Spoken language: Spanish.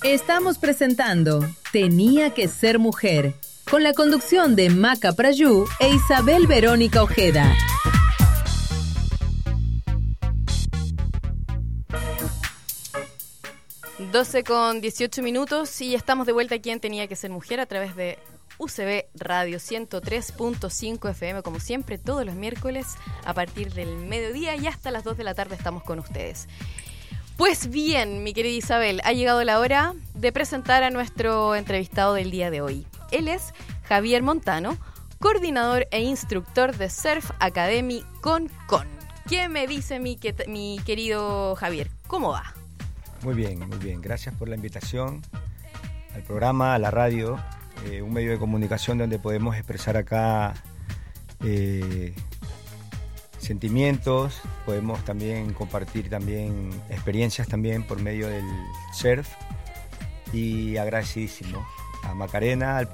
Estamos presentando Tenía que ser mujer, con la conducción de Maca Prayú e Isabel Verónica Ojeda. Con 18 minutos y estamos de vuelta aquí en Tenía que ser mujer a través de UCB Radio 103.5 FM, como siempre, todos los miércoles a partir del mediodía y hasta las 2 de la tarde estamos con ustedes. Pues bien, mi querida Isabel, ha llegado la hora de presentar a nuestro entrevistado del día de hoy. Él es Javier Montano, coordinador e instructor de Surf Academy Concon. ¿Qué me dice mi querido Javier? ¿Cómo va? Muy bien. Gracias por la invitación al programa, a la radio, un medio de comunicación donde podemos expresar acá sentimientos, podemos también compartir también experiencias también por medio del surf, y agradecidísimo a Macarena, al